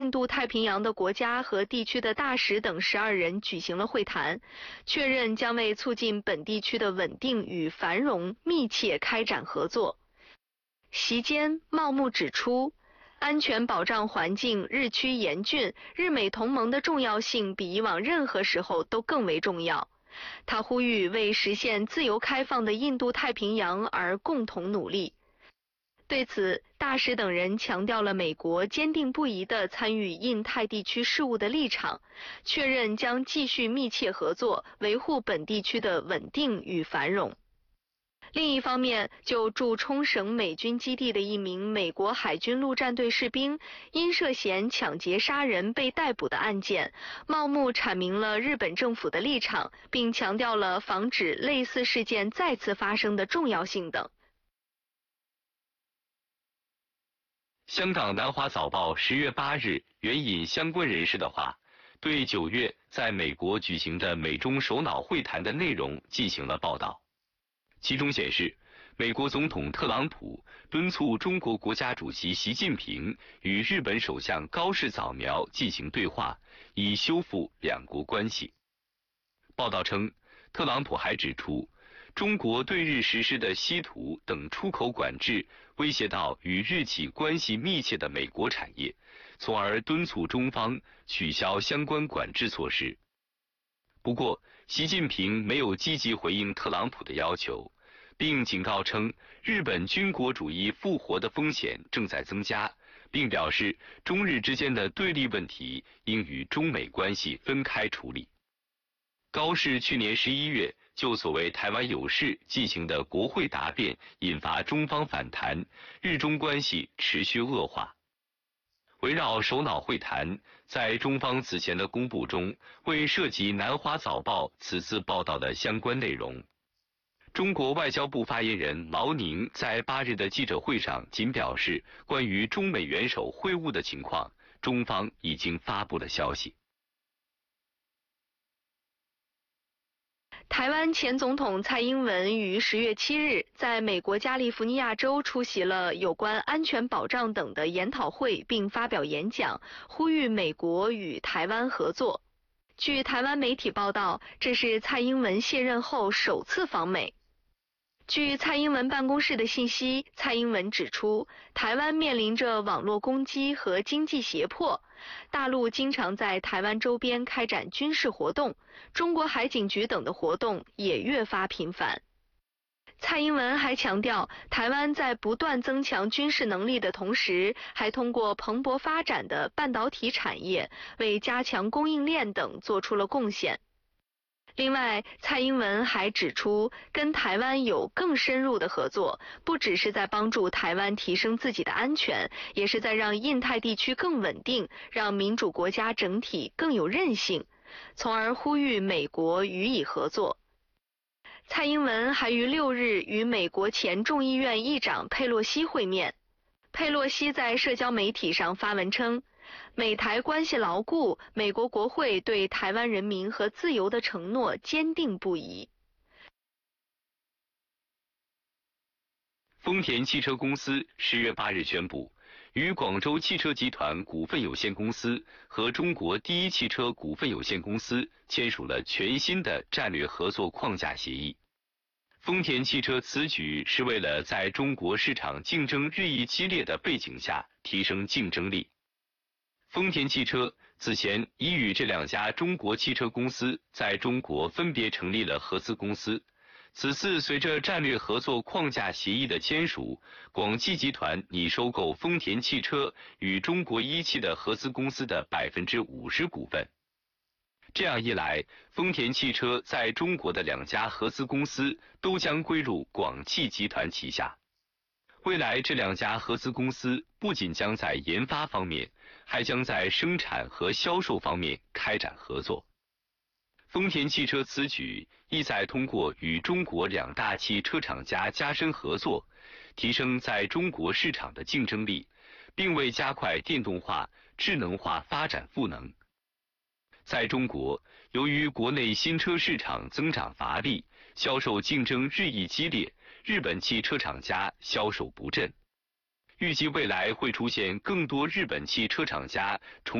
印度太平洋的国家和地区的大使等12人举行了会谈，确认将为促进本地区的稳定与繁荣密切开展合作。席间，茂木指出，安全保障环境日趋严峻，日美同盟的重要性比以往任何时候都更为重要。他呼吁为实现自由开放的印度太平洋而共同努力。对此，大使等人强调了美国坚定不移地参与印太地区事务的立场，确认将继续密切合作，维护本地区的稳定与繁荣。另一方面，就驻冲绳美军基地的一名美国海军陆战队士兵因涉嫌抢劫杀人被逮捕的案件，茂木阐明了日本政府的立场，并强调了防止类似事件再次发生的重要性等。 香港南华早报10月8日援引相关人士的话，对9月在美国举行的美中首脑会谈的内容进行了报道。其中显示，美国总统特朗普敦促中国国家主席习近平与日本首相高市早苗进行对话，以修复两国关系。报道称，特朗普还指出，中国对日实施的稀土等出口管制威胁到与日企关系密切的美国产业，从而敦促中方取消相关管制措施。不过，习近平没有积极回应特朗普的要求，并警告称日本军国主义复活的风险正在增加，并表示中日之间的对立问题应与中美关系分开处理。高市去年11月就所谓台湾有事进行的国会答辩引发中方反弹，日中关系持续恶化。围绕首脑会谈，在中方此前的公布中未涉及南华早报此次报道的相关内容。中国外交部发言人毛宁在8日的记者会上仅表示，关于中美元首会晤的情况，中方已经发布了消息。 台湾前总统蔡英文于10月7日在美国加利福尼亚州出席了有关安全保障等的研讨会，并发表演讲，呼吁美国与台湾合作。据台湾媒体报道，这是蔡英文卸任后首次访美。据蔡英文办公室的信息，蔡英文指出，台湾面临着网络攻击和经济胁迫，大陆经常在台湾周边开展军事活动，中国海警局等的活动也越发频繁。蔡英文还强调，台湾在不断增强军事能力的同时，还通过蓬勃发展的半导体产业，为加强供应链等做出了贡献。另外，蔡英文还指出，跟台湾有更深入的合作，不只是在帮助台湾提升自己的安全，也是在让印太地区更稳定，让民主国家整体更有韧性，从而呼吁美国予以合作。蔡英文还于6日与美国前众议院议长佩洛西会面。佩洛西在社交媒体上发文称，美台关系牢固，美国国会对台湾人民和自由的承诺坚定不移。 丰田汽车公司10月8日宣布，与广州汽车集团股份有限公司和中国第一汽车股份有限公司签署了全新的战略合作框架协议。丰田汽车此举是为了在中国市场竞争日益激烈的背景下提升竞争力。丰田汽车此前已与这两家中国汽车公司在中国分别成立了合资公司。此次随着战略合作框架协议的签署，广汽集团拟收购丰田汽车与中国一汽的合资公司的50%股份。这样一来，丰田汽车在中国的两家合资公司都将归入广汽集团旗下。未来这两家合资公司不仅将在研发方面，还将在生产和销售方面开展合作。丰田汽车此举意在通过与中国两大汽车厂家加深合作，提升在中国市场的竞争力，并为加快电动化、智能化发展赋能。在中国，由于国内新车市场增长乏力，销售竞争日益激烈，日本汽车厂家销售不振。预计未来会出现更多日本汽车厂家重